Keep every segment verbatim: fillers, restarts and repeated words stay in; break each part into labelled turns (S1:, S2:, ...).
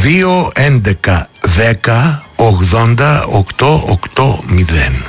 S1: δύο έντεκα δέκα ογδόντα οκτώ οκτώ μηδέν.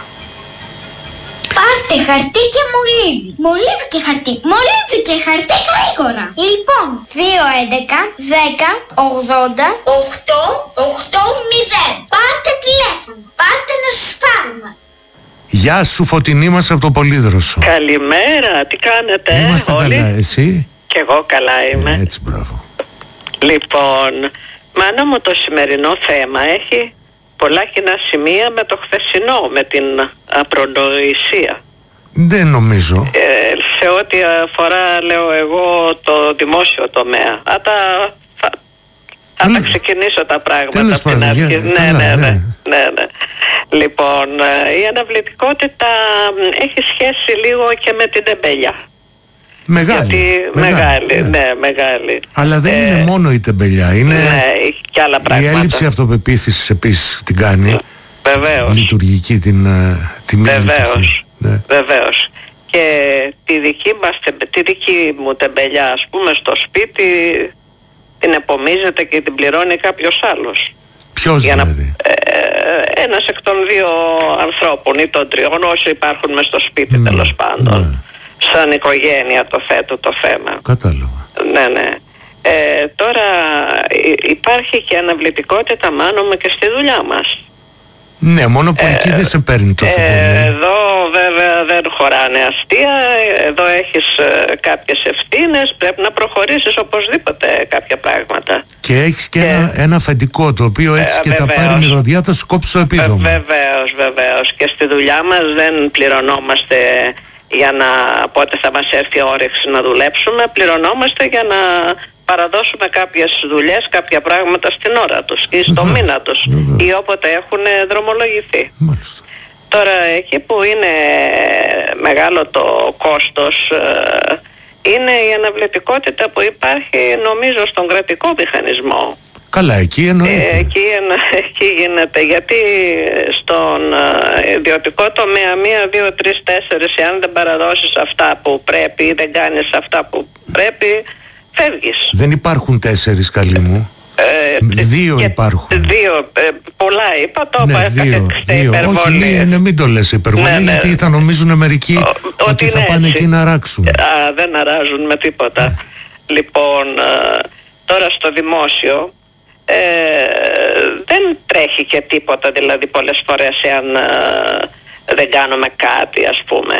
S2: Πάρτε χαρτί και μολύβι. Μολύβι και χαρτί. Μολύβι και χαρτί γρήγορα. Λοιπόν, δύο έντεκα δέκα ογδόντα οκτώ οκτώ μηδέν. Πάρτε τηλέφωνο. Πάρτε να σας πάρουμε.
S1: Γεια σου Φωτεινή μας από το Πολύδροσο.
S3: Καλημέρα, τι κάνετε?
S1: Είμαστε
S3: όλοι?
S1: Καλά, εσύ?
S3: Κι εγώ καλά είμαι.
S1: Ε, έτσι, μπράβο.
S3: Λοιπόν, μάνα μου, το σημερινό θέμα έχει πολλά κοινά σημεία με το χθεσινό, με την απρονοησία.
S1: Δεν νομίζω.
S3: Ε, σε ό,τι αφορά, λέω εγώ, το δημόσιο τομέα. Α, τα, θα, θα τα ξεκινήσω τα πράγματα από την αρχή. Ναι, ναι, ναι, ναι, ναι. Λοιπόν, η αναβλητικότητα έχει σχέση λίγο και με την τεμπέλια.
S1: Μεγάλη.
S3: Γιατί, μεγάλη, μεγάλη ναι. ναι, μεγάλη.
S1: Αλλά δεν
S3: ε,
S1: είναι μόνο η τεμπελιά, είναι
S3: ναι, και άλλα πράγματα.
S1: Η έλλειψη αυτοπεποίθησης επίσης την κάνει.
S3: Βεβαίως.
S1: Λειτουργική την, τη μη
S3: Βεβαίως.
S1: Ναι.
S3: Βεβαίως. Και τη δική μας, τη δική μου τεμπελιά, ας πούμε, στο σπίτι την επομίζεται και την πληρώνει κάποιος άλλος.
S1: Ποιος δηλαδή?
S3: Να, ε, ένας εκ των δύο ανθρώπων ή των τριών, όσοι υπάρχουν μες στο σπίτι, ναι, τέλος πάντων. Ναι. Σαν οικογένεια το θέτω το θέμα.
S1: Κατάλαβα.
S3: Ναι, ναι. Ε, τώρα υπάρχει και αναβλητικότητα, μάνο μου, και στη δουλειά μας.
S1: Ναι, μόνο που ε, εκεί δεν σε παίρνει τόσο
S3: ε,
S1: πολύ.
S3: Εδώ βέβαια δεν χωράνε αστεία. Εδώ έχεις ε, κάποιες ευθύνες. Πρέπει να προχωρήσεις οπωσδήποτε κάποια πράγματα.
S1: Και έχεις και, και ένα, ένα αφεντικό το οποίο έτσι ε, και βεβαίως, τα πάρει μυρωδιά, θα σου κόψει το επίδομα.
S3: Ε, βεβαίως, βεβαίως. Και στη δουλειά μας δεν πληρωνόμαστε για να πότε θα μας έρθει η όρεξη να δουλέψουμε. Πληρωνόμαστε για να παραδώσουμε κάποιες δουλειές, κάποια πράγματα στην ώρα τους ή στο βεβαίως, μήνα τους βεβαίως, ή όποτε έχουν δρομολογηθεί. Μάλιστα. Τώρα εκεί που είναι μεγάλο το κόστος είναι η αναβλητικότητα που υπάρχει, νομίζω, στον κρατικό μηχανισμό.
S1: Καλά, εκεί εννοείται.
S3: Ε, εκεί, εκεί γίνεται, γιατί στον ιδιωτικό τομέα μία, δύο, τρεις, τέσσερις, αν δεν παραδώσεις αυτά που πρέπει ή δεν κάνεις αυτά που πρέπει, φεύγεις.
S1: Δεν υπάρχουν τέσσερις, καλή μου.
S3: Ε,
S1: δύο υπάρχουν.
S3: Δύο, ε, πολλά είπα, το
S1: ναι, δύο, δύο. Όχι, ναι, μην το λες υπερβολή, ναι, ναι, γιατί θα νομίζουν μερικοί ο, ότι, ότι θα πάνε έτσι εκεί να αράξουν.
S3: Α, δεν αράζουν με τίποτα. Ναι. Λοιπόν, τώρα στο δημόσιο ε, δεν τρέχει και τίποτα, δηλαδή πολλές φορές εάν ε, δεν κάνουμε κάτι, ας πούμε.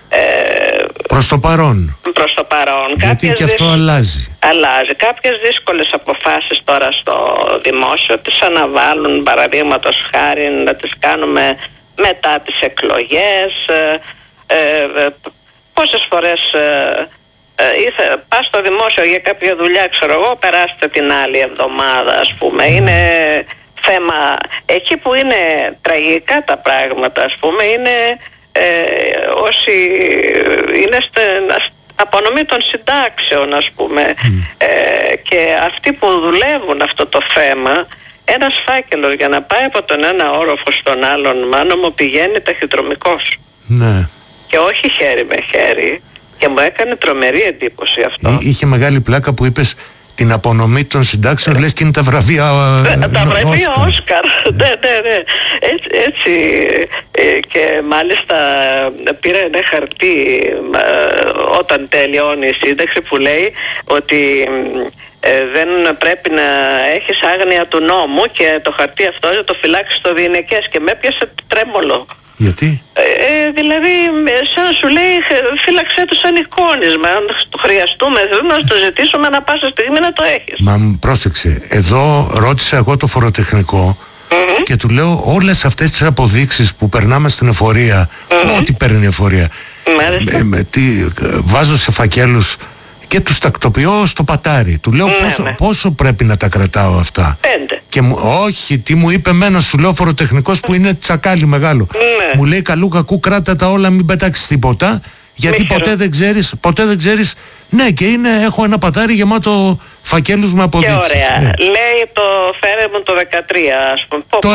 S1: Ε, προς το παρόν.
S3: Προς το παρόν.
S1: Γιατί
S3: κάποιες
S1: και αυτό
S3: δυσ...
S1: αλλάζει.
S3: Αλλάζει. Κάποιες δύσκολες αποφάσεις τώρα στο δημόσιο τις αναβάλουν, παραδείγματος χάρη, να τις κάνουμε μετά τις εκλογές. Ε, ε, πόσες φορές ε, ε, ήθε, πας στο δημόσιο για κάποια δουλειά, ξέρω εγώ, περάστε την άλλη εβδομάδα, ας πούμε. Είναι θέμα, εκεί που είναι τραγικά τα πράγματα, ας πούμε, είναι Ε, όσοι είναι στην απονομή των συντάξεων, ας πούμε, mm. ε, και αυτοί που δουλεύουν αυτό το θέμα, ένας φάκελος για να πάει από τον ένα όροφο στον άλλον, μάνο μου, πηγαίνει ταχυδρομικός.
S1: Ναι.
S3: Και όχι χέρι με χέρι, και μου έκανε τρομερή εντύπωση αυτό.
S1: Εί, είχε μεγάλη πλάκα που είπες την απονομή των συντάξεων, λες και είναι τα βραβεία
S3: ε, τα βραβεία Όσκαρ. Ναι, ναι, ναι. Έτσι, έτσι ε, και μάλιστα πήρα ένα χαρτί ε, όταν τελειώνει η σύνταξη που λέει ότι ε, δεν πρέπει να έχεις άγνοια του νόμου και το χαρτί αυτό θα το φυλάξεις στο διηνεκές, και με έπιασε τρέμολο.
S1: Γιατί?
S3: Ε, ε, δηλαδή σαν σου λέει φύλαξέ το σαν εικόνισμα, αν το χρειαστούμε θέλουμε να το ζητήσουμε ανά πάσα στιγμή να το έχεις.
S1: Μα πρόσεξε, εδώ ρώτησα εγώ το φοροτεχνικό mm-hmm. και του λέω όλες αυτές τις αποδείξεις που περνάμε στην εφορία, mm-hmm. ό,τι παίρνει η εφορία, με, με, τι, βάζω σε φακέλους και τους τακτοποιώ στο πατάρι. Του λέω ναι, πόσο, ναι. πόσο πρέπει να τα κρατάω αυτά.
S3: Πέντε.
S1: Και μου, όχι, τι μου είπε εμένα, σου λέω φοροτεχνικός που είναι τσακάλι μεγάλο. Ναι. Μου λέει καλού κακού κράτα τα όλα, μην πετάξεις τίποτα, γιατί Μη ποτέ δεν ξέρεις, ποτέ δεν ξέρεις. Ναι, και είναι, έχω ένα πατάρι γεμάτο φακέλους με αποδείξεις.
S3: Και ωραία.
S1: Ναι.
S3: Λέει το φέρε μου το δεκατρία, ας πούμε.